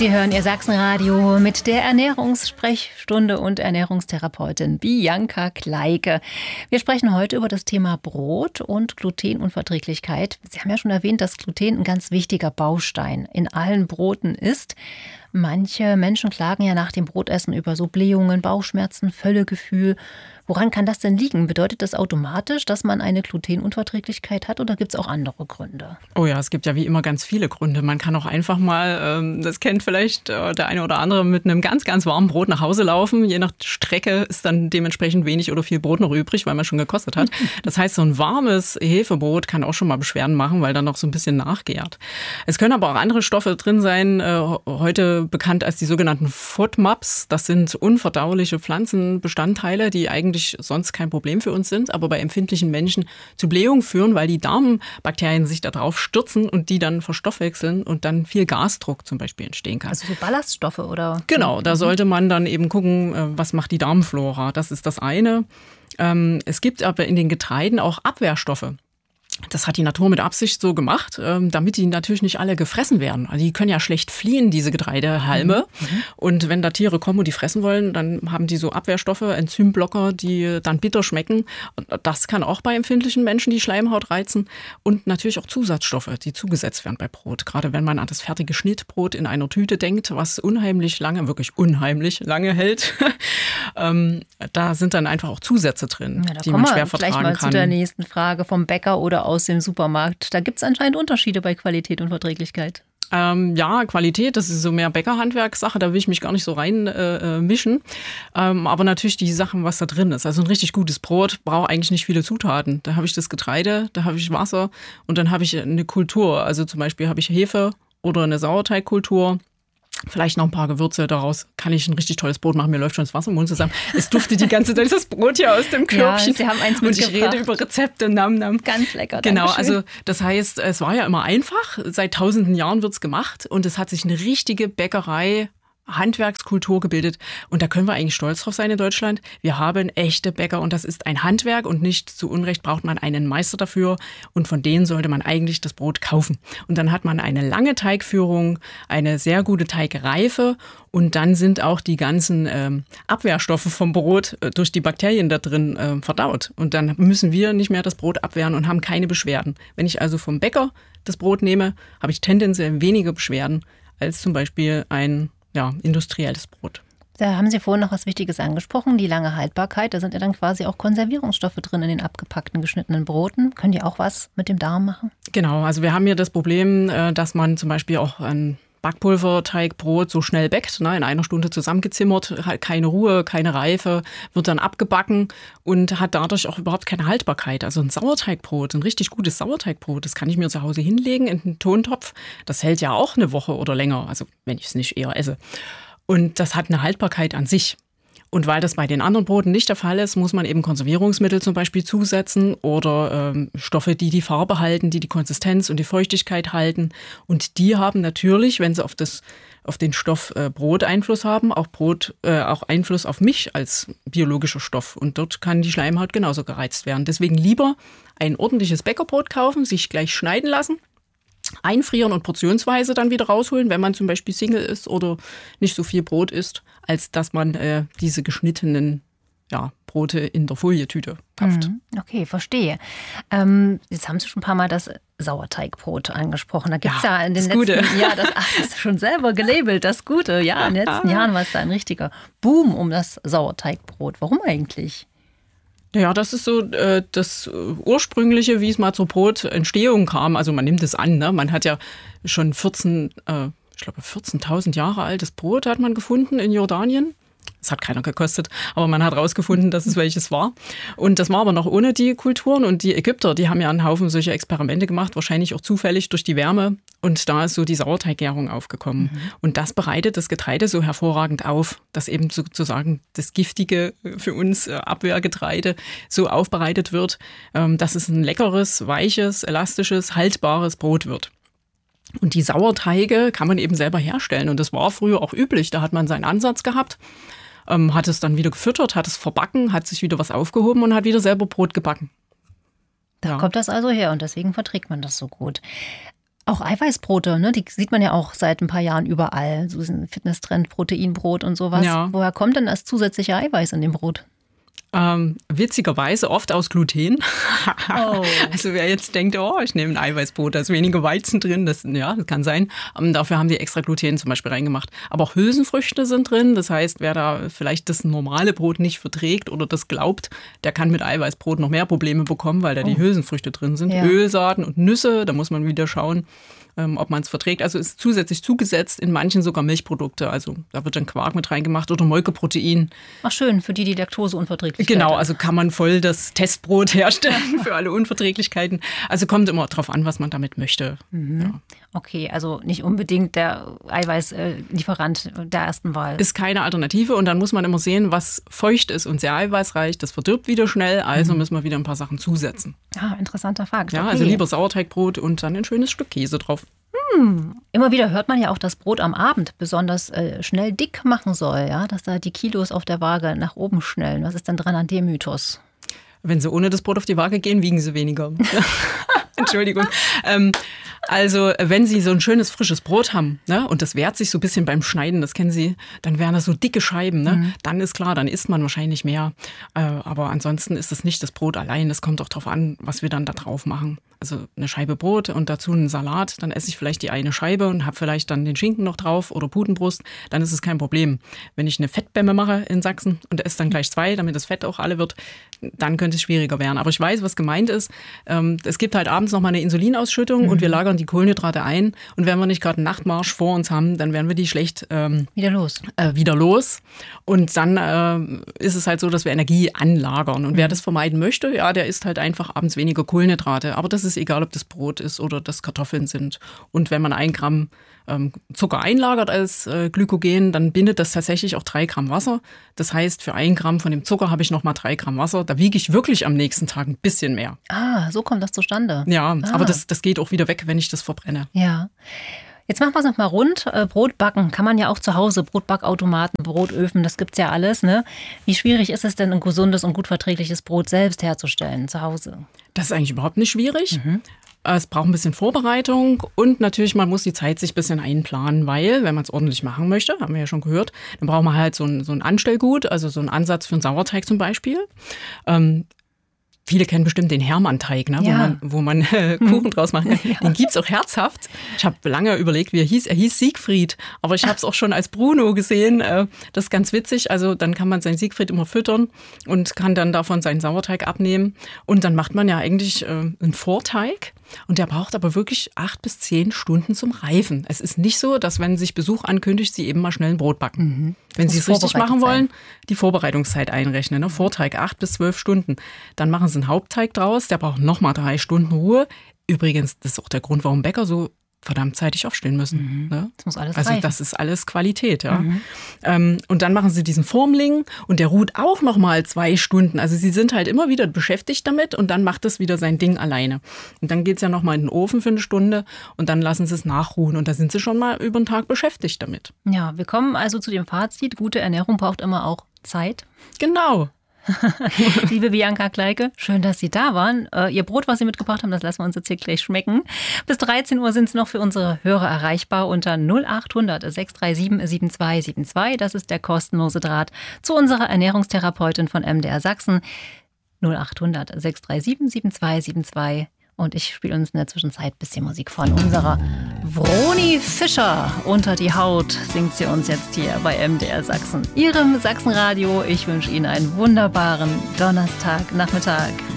Sie hören Ihr Sachsenradio mit der Ernährungssprechstunde und Ernährungstherapeutin Bianca Kleike. Wir sprechen heute über das Thema Brot und Glutenunverträglichkeit. Sie haben ja schon erwähnt, dass Gluten ein ganz wichtiger Baustein in allen Broten ist. Manche Menschen klagen ja nach dem Brotessen über so Blähungen, Bauchschmerzen, Völlegefühl. Woran kann das denn liegen? Bedeutet das automatisch, dass man eine Glutenunverträglichkeit hat oder gibt es auch andere Gründe? Oh ja, es gibt ja wie immer ganz viele Gründe. Man kann auch einfach mal, das kennt vielleicht der eine oder andere, mit einem ganz, ganz warmen Brot nach Hause laufen. Je nach Strecke ist dann dementsprechend wenig oder viel Brot noch übrig, weil man schon gekostet hat. Das heißt, so ein warmes Hefebrot kann auch schon mal Beschwerden machen, weil dann noch so ein bisschen nachgärt. Es können aber auch andere Stoffe drin sein, heute bekannt als die sogenannten FODMAPs. Das sind unverdauliche Pflanzenbestandteile, die eigentlich sonst kein Problem für uns sind, aber bei empfindlichen Menschen zu Blähungen führen, weil die Darmbakterien sich da drauf stürzen und die dann verstoffwechseln und dann viel Gasdruck zum Beispiel entstehen kann. Also so Ballaststoffe oder? Genau, da sollte man dann eben gucken, was macht die Darmflora. Das ist das eine. Es gibt aber in den Getreiden auch Abwehrstoffe. Das hat die Natur mit Absicht so gemacht, damit die natürlich nicht alle gefressen werden. Also die können ja schlecht fliehen, diese Getreidehalme. Und wenn da Tiere kommen und die fressen wollen, dann haben die so Abwehrstoffe, Enzymblocker, die dann bitter schmecken. Das kann auch bei empfindlichen Menschen die Schleimhaut reizen. Und natürlich auch Zusatzstoffe, die zugesetzt werden bei Brot. Gerade wenn man an das fertige Schnittbrot in einer Tüte denkt, was unheimlich lange, wirklich unheimlich lange hält. Da sind dann einfach auch Zusätze drin, ja, die man schwer vertragen kann. Gleich mal zu der nächsten Frage vom Bäcker oder aus dem Supermarkt. Da gibt es anscheinend Unterschiede bei Qualität und Verträglichkeit. Ja, Qualität, das ist so mehr Bäckerhandwerkssache, da will ich mich gar nicht so rein mischen. Aber natürlich die Sachen, was da drin ist. Also ein richtig gutes Brot braucht eigentlich nicht viele Zutaten. Da habe ich das Getreide, da habe ich Wasser und dann habe ich eine Kultur. Also zum Beispiel habe ich Hefe oder eine Sauerteigkultur. Vielleicht noch ein paar Gewürze, daraus kann ich ein richtig tolles Brot machen. Mir läuft schon das Wasser im Mund zusammen. Es duftet die ganze Zeit, das Brot hier aus dem Körbchen. Ja, Sie haben eins mitgebracht. Und ich rede über Rezepte, nam. Ganz lecker, genau, Dankeschön. also das heißt, es war ja immer einfach. Seit tausenden Jahren wird's gemacht und es hat sich eine richtige Bäckerei Handwerkskultur gebildet. Und da können wir eigentlich stolz drauf sein in Deutschland. Wir haben echte Bäcker und das ist ein Handwerk und nicht zu Unrecht braucht man einen Meister dafür und von denen sollte man eigentlich das Brot kaufen. Und dann hat man eine lange Teigführung, eine sehr gute Teigreife und dann sind auch die ganzen Abwehrstoffe vom Brot durch die Bakterien da drin verdaut. Und dann müssen wir nicht mehr das Brot abwehren und haben keine Beschwerden. Wenn ich also vom Bäcker das Brot nehme, habe ich tendenziell weniger Beschwerden als zum Beispiel ein industrielles Brot. Da haben Sie vorhin noch was Wichtiges angesprochen, die lange Haltbarkeit. Da sind ja dann quasi auch Konservierungsstoffe drin in den abgepackten, geschnittenen Broten. Können die auch was mit dem Darm machen? Genau, also wir haben hier das Problem, dass man zum Beispiel auch ein Backpulverteigbrot so schnell backt, in einer Stunde zusammengezimmert, hat keine Ruhe, keine Reife, wird dann abgebacken und hat dadurch auch überhaupt keine Haltbarkeit. Also ein Sauerteigbrot, ein richtig gutes Sauerteigbrot, das kann ich mir zu Hause hinlegen in einen Tontopf. Das hält ja auch eine Woche oder länger, also wenn ich es nicht eher esse. Und das hat eine Haltbarkeit an sich. Und weil das bei den anderen Broten nicht der Fall ist, muss man eben Konservierungsmittel zum Beispiel zusetzen oder Stoffe, die die Farbe halten, die die Konsistenz und die Feuchtigkeit halten. Und die haben natürlich, wenn sie auf den Stoff Brot Einfluss haben, auch Einfluss auf mich als biologischer Stoff. Und dort kann die Schleimhaut genauso gereizt werden. Deswegen lieber ein ordentliches Bäckerbrot kaufen, sich gleich schneiden lassen, einfrieren und portionsweise dann wieder rausholen, wenn man zum Beispiel Single ist oder nicht so viel Brot isst, als dass man diese geschnittenen Brote in der Folietüte kauft. Okay, verstehe. Jetzt haben Sie schon ein paar Mal das Sauerteigbrot angesprochen. Da gibt es in den letzten Jahren, das ist schon selber gelabelt, das Gute. Ja, in den letzten Jahren war es da ein richtiger Boom um das Sauerteigbrot. Warum eigentlich? Ja, das ist so das Ursprüngliche, wie es mal zur Brotentstehung kam. Also man nimmt es an, ne? Man hat ja schon 14.000 Jahre altes Brot hat man gefunden in Jordanien. Das hat keiner gekostet, aber man hat rausgefunden, dass es welches war. Und das war aber noch ohne die Kulturen. Und die Ägypter, die haben ja einen Haufen solcher Experimente gemacht, wahrscheinlich auch zufällig durch die Wärme. Und da ist so die Sauerteiggärung aufgekommen. Und das bereitet das Getreide so hervorragend auf, dass eben sozusagen das giftige für uns Abwehrgetreide so aufbereitet wird, dass es ein leckeres, weiches, elastisches, haltbares Brot wird. Und die Sauerteige kann man eben selber herstellen. Und das war früher auch üblich. Da hat man seinen Ansatz gehabt, hat es dann wieder gefüttert, hat es verbacken, hat sich wieder was aufgehoben und hat wieder selber Brot gebacken. Da kommt das also her und deswegen verträgt man das so gut. Auch Eiweißbrote, ne? Die sieht man ja auch seit ein paar Jahren überall. So ist ein Fitnesstrend, Proteinbrot und sowas. Ja. Woher kommt denn das zusätzliche Eiweiß in dem Brot? Witzigerweise oft aus Gluten. Oh. Also wer jetzt denkt, ich nehme ein Eiweißbrot, da ist weniger Weizen drin, das kann sein. Dafür haben die extra Gluten zum Beispiel reingemacht. Aber auch Hülsenfrüchte sind drin. Das heißt, wer da vielleicht das normale Brot nicht verträgt oder das glaubt, der kann mit Eiweißbrot noch mehr Probleme bekommen, weil da die Hülsenfrüchte drin sind. Ja. Ölsaaten und Nüsse, da muss man wieder schauen, ob man es verträgt. Also ist zusätzlich zugesetzt, in manchen sogar Milchprodukte. Also da wird dann Quark mit reingemacht oder Molkeprotein. Ach schön, für die laktoseunverträglich sind. Genau, also kann man voll das Testbrot herstellen für alle Unverträglichkeiten. Also kommt immer drauf an, was man damit möchte. Mhm. Ja. Okay, also nicht unbedingt der Eiweißlieferant der ersten Wahl. Ist keine Alternative und dann muss man immer sehen, was feucht ist und sehr eiweißreich. Das verdirbt wieder schnell, also müssen wir wieder ein paar Sachen zusetzen. Ah, interessanter Fakt. Ja, okay. Also lieber Sauerteigbrot und dann ein schönes Stück Käse drauf. Immer wieder hört man ja auch, dass Brot am Abend besonders schnell dick machen soll, ja, dass da die Kilos auf der Waage nach oben schnellen. Was ist denn dran an dem Mythos? Wenn sie ohne das Brot auf die Waage gehen, wiegen sie weniger. Entschuldigung. Also wenn Sie so ein schönes frisches Brot haben, ne, und das wehrt sich so ein bisschen beim Schneiden, das kennen Sie, dann wären das so dicke Scheiben, ne, dann ist klar, dann isst man wahrscheinlich mehr. Aber ansonsten ist es nicht das Brot allein, es kommt auch darauf an, was wir dann da drauf machen. Also eine Scheibe Brot und dazu einen Salat, dann esse ich vielleicht die eine Scheibe und habe vielleicht dann den Schinken noch drauf oder Putenbrust, dann ist es kein Problem. Wenn ich eine Fettbämme mache in Sachsen und esse dann gleich 2, damit das Fett auch alle wird, dann könnte es schwieriger werden. Aber ich weiß, was gemeint ist. Es gibt halt abends nochmal eine Insulinausschüttung und wir lagern die Kohlenhydrate ein. Und wenn wir nicht gerade einen Nachtmarsch vor uns haben, dann werden wir die schlecht wieder los. Und dann ist es halt so, dass wir Energie anlagern. Und wer das vermeiden möchte, ja, der isst halt einfach abends weniger Kohlenhydrate. Aber das ist egal, ob das Brot ist oder das Kartoffeln sind. Und wenn man 1 Gramm Zucker einlagert als Glykogen, dann bindet das tatsächlich auch 3 Gramm Wasser. Das heißt, für 1 Gramm von dem Zucker habe ich nochmal 3 Gramm Wasser. Da wiege ich wirklich am nächsten Tag ein bisschen mehr. Ah, so kommt das zustande. Ja, aber das geht auch wieder weg, wenn ich das verbrenne. Ja. Jetzt machen wir es nochmal rund. Brot backen kann man ja auch zu Hause. Brotbackautomaten, Brotöfen, das gibt's ja alles, ne? Wie schwierig ist es denn, ein gesundes und gut verträgliches Brot selbst herzustellen zu Hause? Das ist eigentlich überhaupt nicht schwierig. Es braucht ein bisschen Vorbereitung und natürlich, man muss die Zeit sich ein bisschen einplanen, weil, wenn man es ordentlich machen möchte, haben wir ja schon gehört, dann braucht man halt so ein Anstellgut, also so einen Ansatz für einen Sauerteig zum Beispiel. Viele kennen bestimmt den Hermann-Teig, ne? Ja. wo man Kuchen draus machen kann. Ja. Den gibt's auch herzhaft. Ich habe lange überlegt, wie er hieß. Er hieß Siegfried, aber ich habe es auch schon als Bruno gesehen. Das ist ganz witzig. Also dann kann man seinen Siegfried immer füttern und kann dann davon seinen Sauerteig abnehmen. Und dann macht man ja eigentlich einen Vorteig. Und der braucht aber wirklich 8 bis 10 Stunden zum Reifen. Es ist nicht so, dass wenn sich Besuch ankündigt, Sie eben mal schnell ein Brot backen. Wenn Sie es richtig machen wollen, die Vorbereitungszeit einrechnen. Ne? Vorteig 8 bis 12 Stunden. Dann machen Sie einen Hauptteig draus, der braucht nochmal 3 Stunden Ruhe. Übrigens, das ist auch der Grund, warum Bäcker so verdammt zeitig aufstehen müssen. Ne? Das muss alles also reifen. Das ist alles Qualität. Ja. Und dann machen Sie diesen Formling und der ruht auch nochmal 2 Stunden. Also Sie sind halt immer wieder beschäftigt damit und dann macht es wieder sein Ding alleine. Und dann geht es ja nochmal in den Ofen für 1 Stunde und dann lassen Sie es nachruhen und da sind Sie schon mal über den Tag beschäftigt damit. Ja, wir kommen also zu dem Fazit, gute Ernährung braucht immer auch Zeit. Genau. Liebe Bianca Kleike, schön, dass Sie da waren. Ihr Brot, was Sie mitgebracht haben, das lassen wir uns jetzt hier gleich schmecken. Bis 13 Uhr sind Sie noch für unsere Hörer erreichbar unter 0800 637 7272. Das ist der kostenlose Draht zu unserer Ernährungstherapeutin von MDR Sachsen. 0800 637 7272. Und ich spiele uns in der Zwischenzeit ein bisschen Musik von unserer Vroni Fischer. Unter die Haut singt sie uns jetzt hier bei MDR Sachsen, Ihrem Sachsenradio. Ich wünsche Ihnen einen wunderbaren Donnerstagnachmittag.